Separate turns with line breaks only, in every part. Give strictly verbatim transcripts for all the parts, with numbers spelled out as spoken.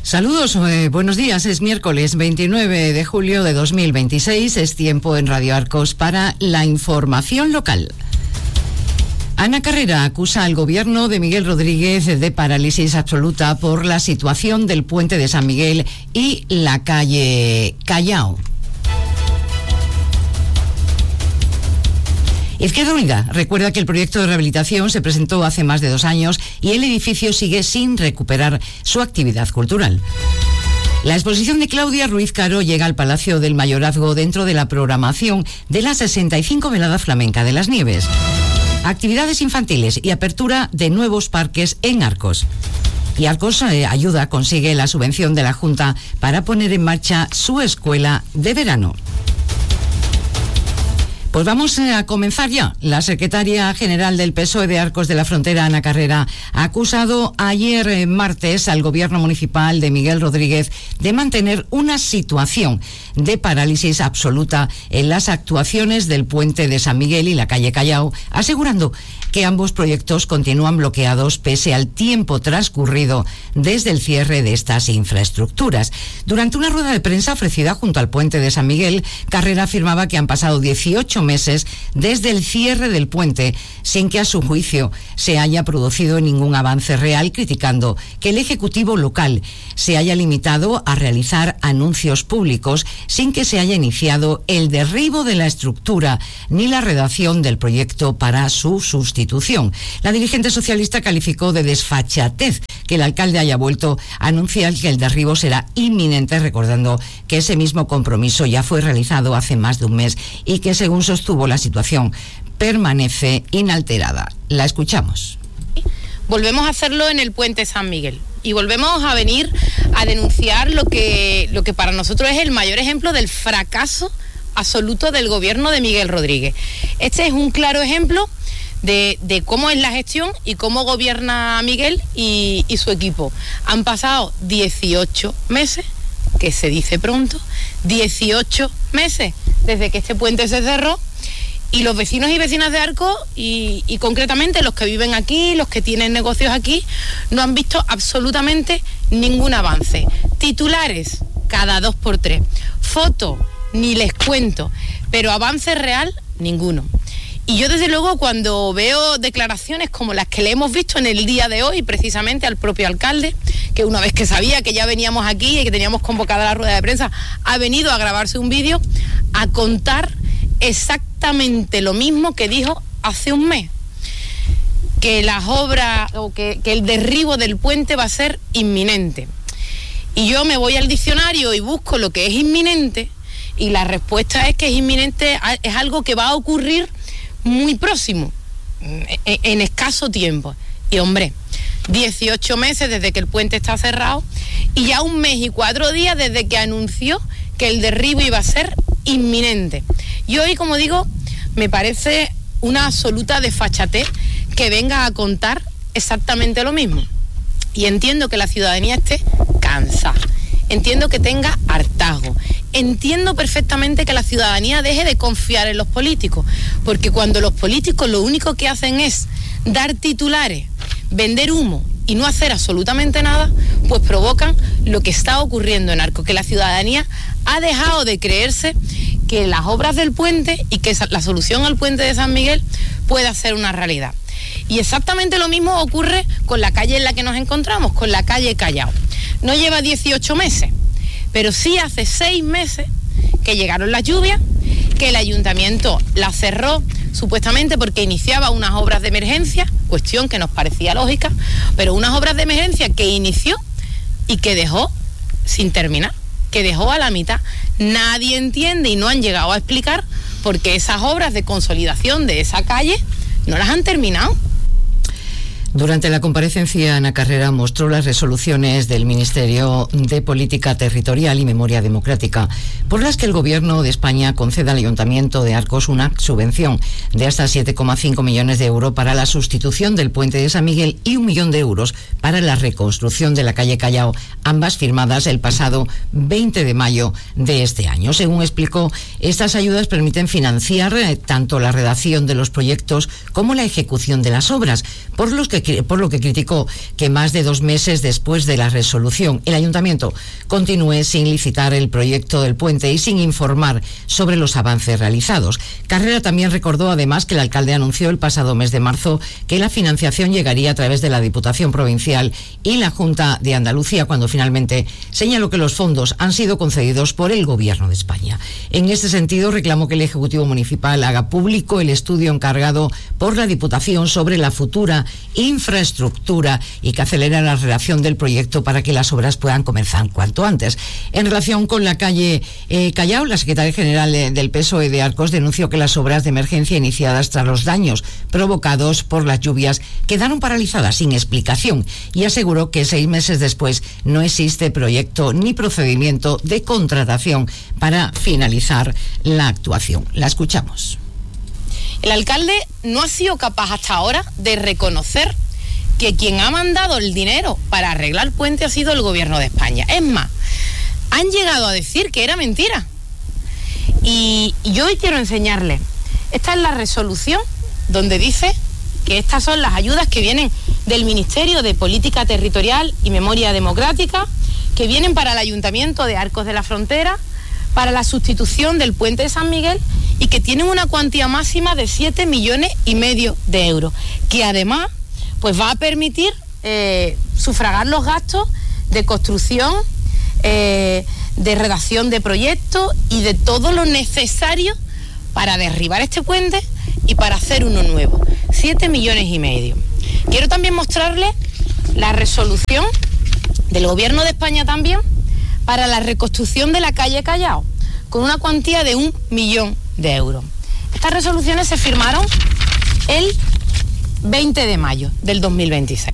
Saludos, eh, buenos días. Es miércoles veintinueve de julio de dos mil veintiséis. Es tiempo en Radio Arcos para la información local. Ana Carrera acusa al gobierno de Miguel Rodríguez de parálisis absoluta por la situación del puente de San Miguel y la calle Callao. Izquierda Unida recuerda que el proyecto de rehabilitación se presentó hace más de dos años y el edificio sigue sin recuperar su actividad cultural. La exposición de Claudia Ruiz Caro llega al Palacio del Mayorazgo dentro de la programación de la sesenta y cinco Velada Flamenca de las Nieves. Actividades infantiles y apertura de nuevos parques en Arcos. Y Arcos eh, Ayuda consigue la subvención de la Junta para poner en marcha su escuela de verano. Pues vamos a comenzar ya. La secretaria general del P S O E de Arcos de la Frontera, Ana Carrera, ha acusado ayer eh, martes al gobierno municipal de Miguel Rodríguez de mantener una situación de parálisis absoluta en las actuaciones del puente de San Miguel y la calle Callao, asegurando que ambos proyectos continúan bloqueados pese al tiempo transcurrido desde el cierre de estas infraestructuras. Durante una rueda de prensa ofrecida junto al puente de San Miguel, Carrera afirmaba que han pasado dieciocho meses desde el cierre del puente sin que a su juicio se haya producido ningún avance real, criticando que el Ejecutivo local se haya limitado a realizar anuncios públicos sin que se haya iniciado el derribo de la estructura ni la redacción del proyecto para su sustitución. La dirigente socialista calificó de desfachatez que el alcalde haya vuelto a anunciar que el derribo será inminente, recordando que ese mismo compromiso ya fue realizado hace más de un mes y que, según sostuvo, la situación permanece inalterada. La escuchamos.
Volvemos a hacerlo en el puente San Miguel y volvemos a venir a denunciar lo que, lo que para nosotros es el mayor ejemplo del fracaso absoluto del gobierno de Miguel Rodríguez. Este es un claro ejemplo de, de cómo es la gestión y cómo gobierna Miguel y, y su equipo. Han pasado dieciocho meses, que se dice pronto, dieciocho meses desde que este puente se cerró, y los vecinos y vecinas de Arcos, y, y concretamente los que viven aquí, los que tienen negocios aquí, no han visto absolutamente ningún avance. Titulares cada dos por tres, fotos ni les cuento, pero avance real ninguno. Y yo, desde luego, cuando veo declaraciones como las que le hemos visto en el día de hoy, precisamente al propio alcalde, que una vez que sabía que ya veníamos aquí y que teníamos convocada la rueda de prensa, ha venido a grabarse un vídeo a contar exactamente lo mismo que dijo hace un mes, que las obras o que, que el derribo del puente va a ser inminente. Y yo me voy al diccionario y busco lo que es inminente, y la respuesta es que es inminente, es algo que va a ocurrir muy próximo, en, en escaso tiempo. Y hombre, dieciocho meses desde que el puente está cerrado y ya un mes y cuatro días desde que anunció que el derribo iba a ser inminente. Y hoy, como digo, me parece una absoluta desfachatez que venga a contar exactamente lo mismo. Y entiendo que la ciudadanía esté cansada, entiendo que tenga hartazgo, entiendo perfectamente que la ciudadanía deje de confiar en los políticos, porque cuando los políticos lo único que hacen es dar titulares, vender humo y no hacer absolutamente nada, pues provocan lo que está ocurriendo en Arcos, que la ciudadanía ha dejado de creerse que las obras del puente y que la solución al puente de San Miguel pueda ser una realidad. Y exactamente lo mismo ocurre con la calle en la que nos encontramos, con la calle Callao. No lleva dieciocho meses, pero sí hace seis meses que llegaron las lluvias, que el ayuntamiento la cerró supuestamente porque iniciaba unas obras de emergencia, cuestión que nos parecía lógica, pero unas obras de emergencia que inició y que dejó sin terminar, que dejó a la mitad. Nadie entiende y no han llegado a explicar por qué esas obras de consolidación de esa calle no las han terminado.
Durante la comparecencia, Ana Carrera mostró las resoluciones del Ministerio de Política Territorial y Memoria Democrática, por las que el Gobierno de España concede al Ayuntamiento de Arcos una subvención de hasta siete coma cinco millones de euros para la sustitución del puente de San Miguel y un millón de euros para la reconstrucción de la calle Callao, ambas firmadas el pasado veinte de mayo de este año. Según explicó, estas ayudas permiten financiar eh, tanto la redacción de los proyectos como la ejecución de las obras, por los que que, por lo que criticó que más de dos meses después de la resolución, el ayuntamiento continúe sin licitar el proyecto del puente y sin informar sobre los avances realizados. Carrera también recordó además que el alcalde anunció el pasado mes de marzo que la financiación llegaría a través de la Diputación Provincial y la Junta de Andalucía, cuando finalmente señaló que los fondos han sido concedidos por el Gobierno de España. En este sentido, reclamó que el Ejecutivo Municipal haga público el estudio encargado por la Diputación sobre la futura infraestructura y que acelere la redacción del proyecto para que las obras puedan comenzar cuanto antes. En relación con la calle eh, Callao, la secretaria general eh, del P S O E de Arcos denunció que las obras de emergencia iniciadas tras los daños provocados por las lluvias quedaron paralizadas sin explicación y aseguró que seis meses después no existe proyecto ni procedimiento de contratación para finalizar la actuación. La escuchamos.
El alcalde no ha sido capaz hasta ahora de reconocer que quien ha mandado el dinero para arreglar el puente ha sido el Gobierno de España. Es más, han llegado a decir que era mentira. Y yo hoy quiero enseñarles. Esta es la resolución donde dice que estas son las ayudas que vienen del Ministerio de Política Territorial y Memoria Democrática, que vienen para el Ayuntamiento de Arcos de la Frontera, para la sustitución del puente de San Miguel, y que tienen una cuantía máxima de siete millones y medio de euros, que además pues va a permitir eh, sufragar los gastos de construcción, eh, de redacción de proyectos y de todo lo necesario para derribar este puente y para hacer uno nuevo. siete millones y medio. Quiero también mostrarles la resolución del Gobierno de España también para la reconstrucción de la calle Callao, con una cuantía de un millón de euros. Estas resoluciones se firmaron el veinte de mayo del dos mil veintiséis.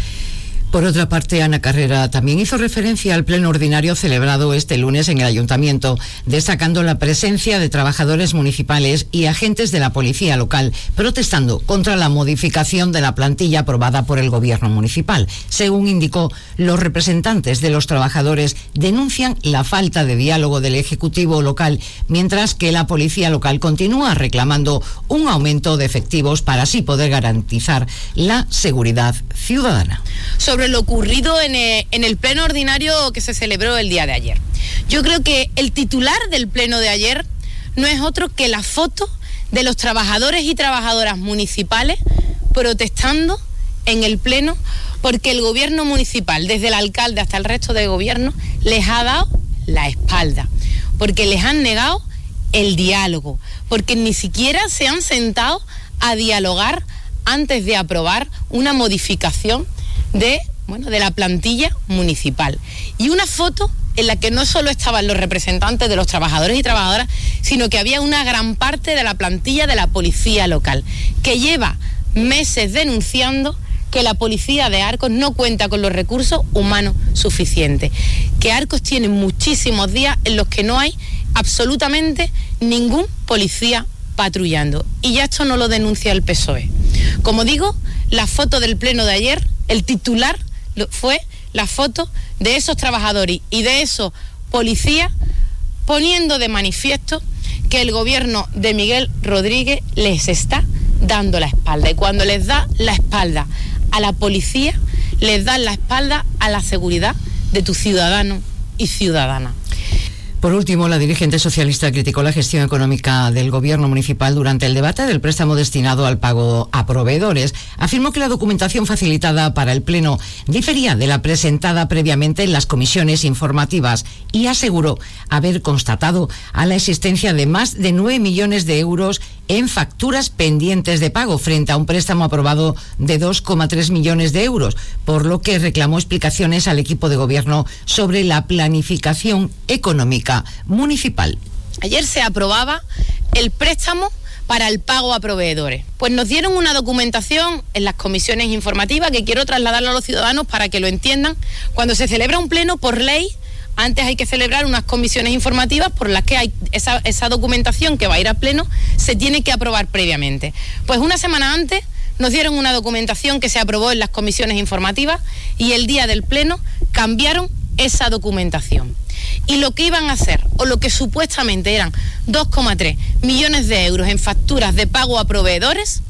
Por otra parte, Ana Carrera también hizo referencia al pleno ordinario celebrado este lunes en el Ayuntamiento, destacando la presencia de trabajadores municipales y agentes de la policía local, protestando contra la modificación de la plantilla aprobada por el Gobierno municipal. Según indicó, los representantes de los trabajadores denuncian la falta de diálogo del Ejecutivo local, mientras que la policía local continúa reclamando un aumento de efectivos para así poder garantizar la seguridad ciudadana.
Sobre lo ocurrido en el, en el pleno ordinario que se celebró el día de ayer. Yo creo que el titular del pleno de ayer no es otro que la foto de los trabajadores y trabajadoras municipales protestando en el pleno porque el Gobierno municipal, desde el alcalde hasta el resto del gobierno, les ha dado la espalda, porque les han negado el diálogo, porque ni siquiera se han sentado a dialogar antes de aprobar una modificación de, bueno, de la plantilla municipal. Y una foto en la que no solo estaban los representantes de los trabajadores y trabajadoras, sino que había una gran parte de la plantilla de la policía local, que lleva meses denunciando que la policía de Arcos no cuenta con los recursos humanos suficientes, que Arcos tiene muchísimos días en los que no hay absolutamente ningún policía patrullando. Y ya esto no lo denuncia el P S O E. Como digo, la foto del pleno de ayer, el titular fue la foto de esos trabajadores y de esos policías poniendo de manifiesto que el gobierno de Miguel Rodríguez les está dando la espalda. Y cuando les da la espalda a la policía, les dan la espalda a la seguridad de tus ciudadanos y ciudadanas.
Por último, la dirigente socialista criticó la gestión económica del Gobierno municipal durante el debate del préstamo destinado al pago a proveedores. Afirmó que la documentación facilitada para el Pleno difería de la presentada previamente en las comisiones informativas y aseguró haber constatado a la existencia de más de nueve millones de euros en facturas pendientes de pago frente a un préstamo aprobado de dos coma tres millones de euros, por lo que reclamó explicaciones al equipo de gobierno sobre la planificación económica municipal.
Ayer se aprobaba el préstamo para el pago a proveedores. Pues nos dieron una documentación en las comisiones informativas que quiero trasladarlo a los ciudadanos para que lo entiendan. Cuando se celebra un pleno, por ley, antes hay que celebrar unas comisiones informativas por las que hay esa, esa documentación que va a ir a pleno, se tiene que aprobar previamente. Pues una semana antes nos dieron una documentación que se aprobó en las comisiones informativas y el día del pleno cambiaron esa documentación. Y lo que iban a hacer, o lo que supuestamente eran dos coma tres millones de euros en facturas de pago a proveedores, pues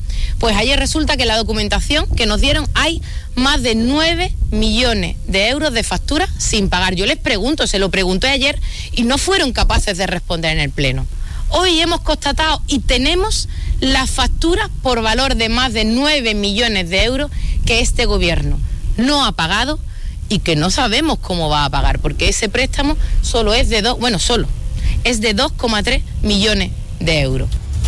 Pues ayer resulta que en la documentación que nos dieron hay más de nueve millones de euros de facturas sin pagar. Yo les pregunto, se lo pregunté ayer y no fueron capaces de responder en el Pleno. Hoy hemos constatado y tenemos las facturas por valor de más de nueve millones de euros que este gobierno no ha pagado y que no sabemos cómo va a pagar, porque ese préstamo solo es de dos, bueno, solo es de dos coma tres millones de euros.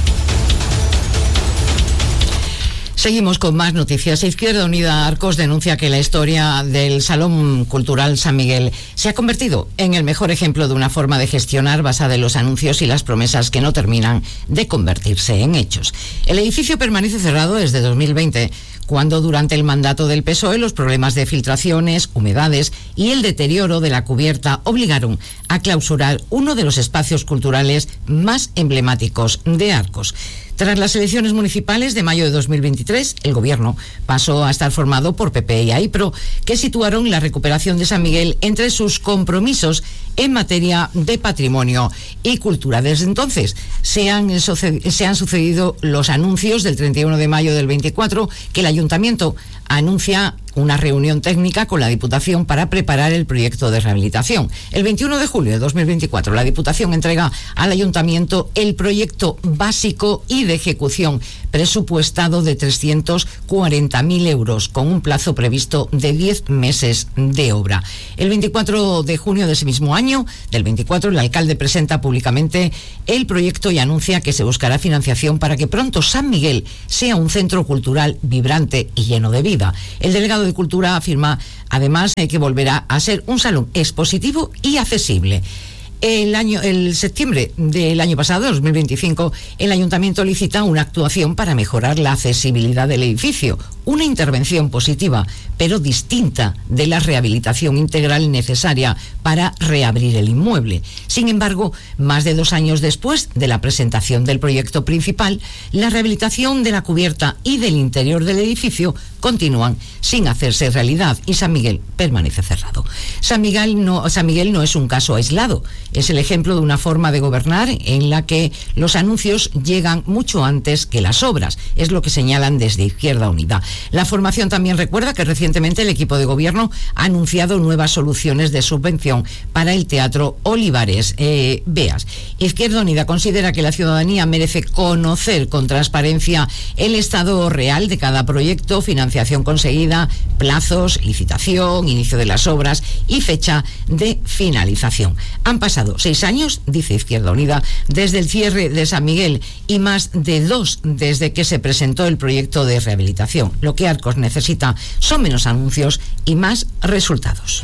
Seguimos con más noticias. Izquierda Unida Arcos denuncia que la historia del Salón Cultural San Miguel se ha convertido en el mejor ejemplo de una forma de gestionar basada en los anuncios y las promesas que no terminan de convertirse en hechos. El edificio permanece cerrado desde dos mil veinte, cuando durante el mandato del P S O E los problemas de filtraciones, humedades y el deterioro de la cubierta obligaron a clausurar uno de los espacios culturales más emblemáticos de Arcos. Tras las elecciones municipales de mayo de dos mil veintitrés, el gobierno pasó a estar formado por P P y A I P R O, que situaron la recuperación de San Miguel entre sus compromisos en materia de patrimonio y cultura. Desde entonces se han, se han sucedido los anuncios del treinta y uno de mayo del veinticuatro, que el ayuntamiento anuncia una reunión técnica con la Diputación para preparar el proyecto de rehabilitación. El veintiuno de julio de dos mil veinticuatro, la Diputación entrega al Ayuntamiento el proyecto básico y de ejecución presupuestado de trescientos cuarenta mil euros, con un plazo previsto de diez meses de obra. El veinticuatro de junio de ese mismo año, del veinticuatro, el alcalde presenta públicamente el proyecto y anuncia que se buscará financiación para que pronto San Miguel sea un centro cultural vibrante y lleno de vida. El delegado de Cultura afirma además eh, que volverá a ser un salón expositivo y accesible. El año, el septiembre del año pasado, dos mil veinticinco, el ayuntamiento licita una actuación para mejorar la accesibilidad del edificio, una intervención positiva, pero distinta de la rehabilitación integral necesaria para reabrir el inmueble. Sin embargo, más de dos años después de la presentación del proyecto principal, la rehabilitación de la cubierta y del interior del edificio continúan sin hacerse realidad y San Miguel permanece cerrado. San Miguel no, San Miguel no es un caso aislado. Es el ejemplo de una forma de gobernar en la que los anuncios llegan mucho antes que las obras. Es lo que señalan desde Izquierda Unida. La formación también recuerda que recientemente el equipo de gobierno ha anunciado nuevas soluciones de subvención para el Teatro Olivares eh, Beas. Izquierda Unida considera que la ciudadanía merece conocer con transparencia el estado real de cada proyecto, financiación conseguida, plazos, licitación, inicio de las obras y fecha de finalización. Han pasado seis años, dice Izquierda Unida, desde el cierre de San Miguel y más de dos desde que se presentó el proyecto de rehabilitación. Lo que Arcos necesita son menos anuncios y más resultados.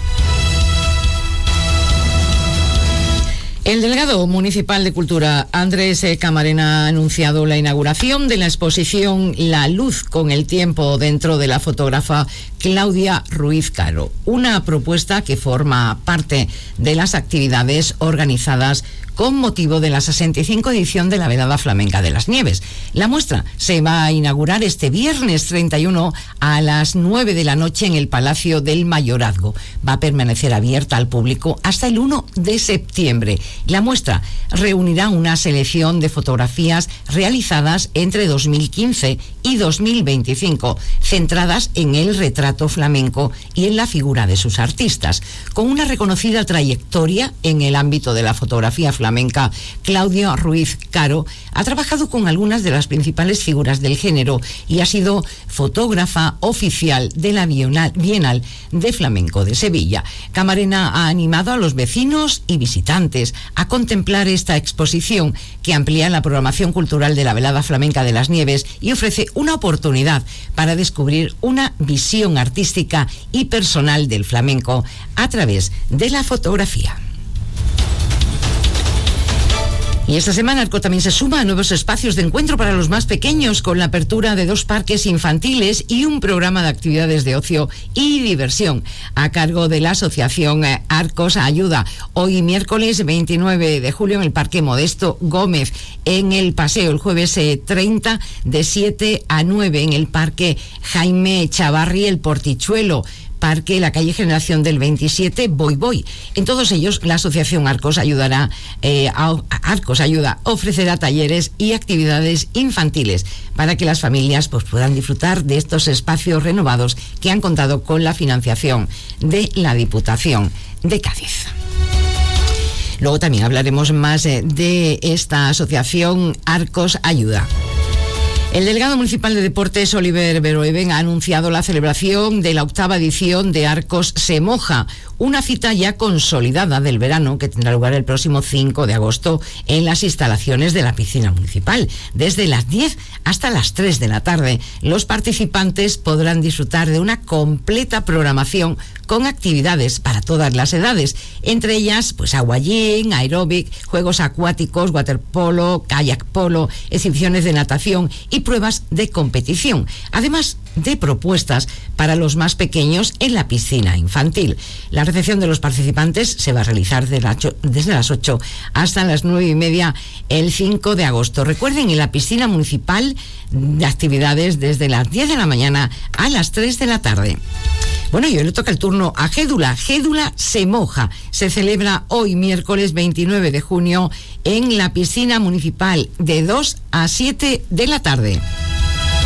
El delegado municipal de Cultura, Andrés Camarena, ha anunciado la inauguración de la exposición La Luz con el Tiempo dentro de la fotógrafa Claudia Ruiz Caro, una propuesta que forma parte de las actividades organizadas con motivo de la sesenta y cinco edición de la Velada Flamenca de las Nieves. La muestra se va a inaugurar este viernes treinta y uno a las nueve de la noche en el Palacio del Mayorazgo. Va a permanecer abierta al público hasta el uno de septiembre. La muestra reunirá una selección de fotografías realizadas entre dos mil quince y dos mil veinticinco, centradas en el retrato flamenco y en la figura de sus artistas. Con una reconocida trayectoria en el ámbito de la fotografía flamenca, flamenca, Claudia Ruiz Caro ha trabajado con algunas de las principales figuras del género y ha sido fotógrafa oficial de la Bienal de Flamenco de Sevilla. Camarena ha animado a los vecinos y visitantes a contemplar esta exposición que amplía la programación cultural de la Velada Flamenca de las Nieves y ofrece una oportunidad para descubrir una visión artística y personal del flamenco a través de la fotografía. Y esta semana Arco también se suma a nuevos espacios de encuentro para los más pequeños, con la apertura de dos parques infantiles y un programa de actividades de ocio y diversión a cargo de la asociación Arcos Ayuda. Hoy miércoles veintinueve de julio en el Parque Modesto Gómez, en el paseo el jueves treinta de siete a nueve en el Parque Jaime Chavarri El Portichuelo, Parque, la calle Generación del veintisiete, Voy Voy. En todos ellos, la Asociación Arcos ayudará, eh, a, Arcos Ayuda ofrecerá talleres y actividades infantiles para que las familias pues, puedan disfrutar de estos espacios renovados que han contado con la financiación de la Diputación de Cádiz. Luego también hablaremos más eh, de esta asociación Arcos Ayuda. El delegado municipal de Deportes, Oliver Beroeben, ha anunciado la celebración de la octava edición de Arcos se moja, una cita ya consolidada del verano que tendrá lugar el próximo cinco de agosto en las instalaciones de la piscina municipal. Desde las diez hasta las tres de la tarde, los participantes podrán disfrutar de una completa programación con actividades para todas las edades, entre ellas pues aguayín, aeróbic, juegos acuáticos, waterpolo, kayak polo, exhibiciones de natación y pruebas de competición, además de propuestas para los más pequeños en la piscina infantil. La recepción de los participantes se va a realizar desde las ocho hasta las nueve y media el cinco de agosto. Recuerden, en la piscina municipal de actividades desde las diez de la mañana a las tres de la tarde. Bueno, y hoy le toca el turno a Gédula. Gédula se moja. Se celebra hoy, miércoles veintinueve de junio, en la piscina municipal de dos a siete de la tarde.